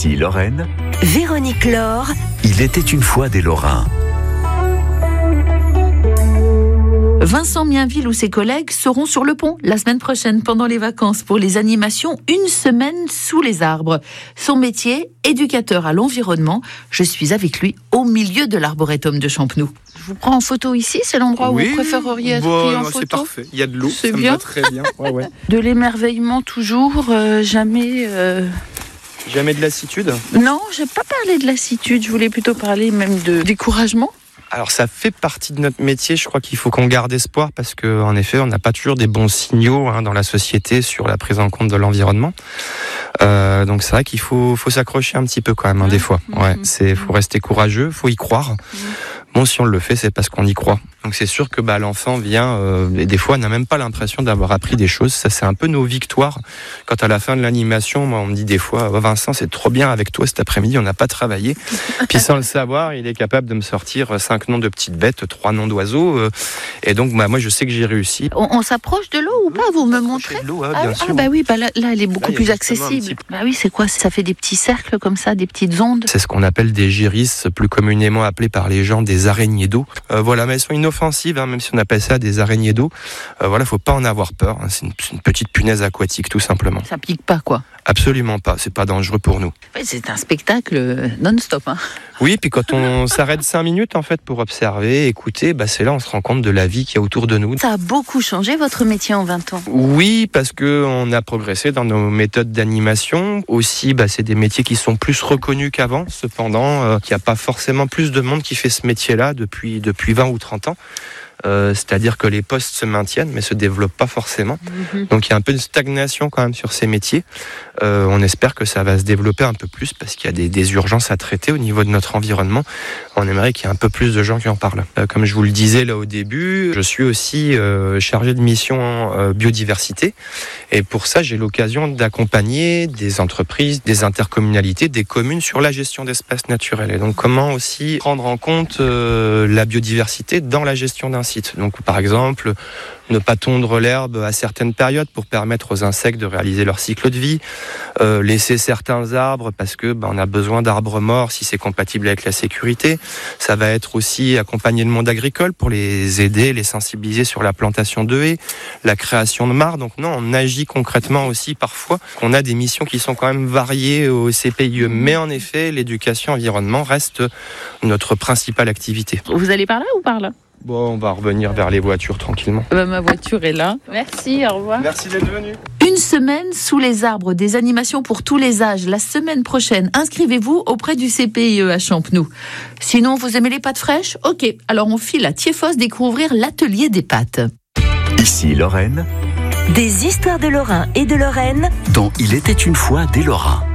Ici Lorraine. Véronique Laure. Il était une fois des Lorrains. Vincent Mienville ou ses collègues seront sur le pont la semaine prochaine pendant les vacances pour les animations Une semaine sous les arbres. Son métier, éducateur à l'environnement. Je suis avec lui au milieu de l'arboretum de Champenoux. Je vous prends en photo ici, c'est l'endroit où vous préféreriez être pris en photo. C'est parfait, il y a de l'eau, C'est ça bien. me va très bien. Ouais. De l'émerveillement toujours, jamais... Jamais de lassitude. Non, je n'ai pas parlé de lassitude, je voulais plutôt parler même de découragement. Alors ça fait partie de notre métier, je crois qu'il faut qu'on garde espoir parce qu'en effet on n'a pas toujours des bons signaux dans la société sur la prise en compte de l'environnement. Donc c'est vrai qu'il faut s'accrocher un petit peu quand même des fois. Ouais, faut rester courageux, faut y croire. Bon, si on le fait, c'est parce qu'on y croit. Donc c'est sûr que l'enfant vient et des fois n'a même pas l'impression d'avoir appris des choses. Ça c'est un peu nos victoires. Quand à la fin de l'animation, moi on me dit des fois Vincent, c'est trop bien avec toi cet après-midi, on n'a pas travaillé. Puis sans le savoir, il est capable de me sortir 5 noms de petites bêtes, 3 noms d'oiseaux. Et donc moi je sais que j'ai réussi. On s'approche de l'eau ou pas? Vous me montrez? De l'eau, bien sûr. Là elle est beaucoup plus accessible. Oui, c'est quoi? Ça fait des petits cercles comme ça, des petites ondes. C'est ce qu'on appelle des gyris, plus communément appelés par les gens des araignées d'eau. Mais elles sont inoffensives, même si on appelle ça des araignées d'eau. Faut pas en avoir peur. C'est une petite punaise aquatique, tout simplement. Ça pique pas, quoi? Absolument pas. C'est pas dangereux pour nous. Oui, c'est un spectacle non-stop. Oui, puis quand on s'arrête 5 minutes en fait pour observer, écouter, c'est là on se rend compte de la vie qu'il y a autour de nous. Ça a beaucoup changé votre métier en 20 ans? Oui, parce que on a progressé dans nos méthodes d'animation. Aussi, c'est des métiers qui sont plus reconnus qu'avant. Cependant, il n'y a pas forcément plus de monde qui fait ce métier-là depuis 20 ou 30 ans. C'est-à-dire que les postes se maintiennent mais se développent pas forcément. Donc il y a un peu de stagnation quand même sur ces métiers. On espère que ça va se développer un peu plus parce qu'il y a des urgences à traiter au niveau de notre environnement. On aimerait qu'il y ait un peu plus de gens qui en parlent. Comme je vous le disais là au début, je suis aussi chargé de mission biodiversité et pour ça j'ai l'occasion d'accompagner des entreprises, des intercommunalités, des communes sur la gestion d'espaces naturels et donc comment aussi prendre en compte la biodiversité dans la gestion d'un site. Donc par exemple, ne pas tondre l'herbe à certaines périodes pour permettre aux insectes de réaliser leur cycle de vie, laisser certains arbres parce que on a besoin d'arbres morts si c'est compatible avec la sécurité. Ça va être aussi accompagner le monde agricole pour les aider, les sensibiliser sur la plantation de haies, la création de mares. Donc non, on agit concrètement aussi parfois. On a des missions qui sont quand même variées au CPIE, mais en effet, l'éducation environnement reste notre principale activité. Vous allez par là ou par là? Bon, on va revenir vers les voitures tranquillement. Ma voiture est là. Merci, au revoir. Merci d'être venu. Une semaine sous les arbres, des animations pour tous les âges. La semaine prochaine, inscrivez-vous auprès du CPIE à Champenoux. Sinon, vous aimez les pâtes fraîches? Ok, alors on file à Thiéfosse découvrir l'atelier des pâtes. Ici Lorraine. Des histoires de Lorrain et de Lorraine. Dont il était une fois des Lorrains.